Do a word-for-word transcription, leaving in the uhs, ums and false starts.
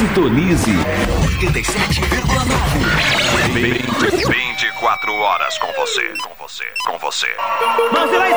Sintonize oitenta e sete vírgula nove. vinte e quatro horas com você, com você, com você. Mãos e lá em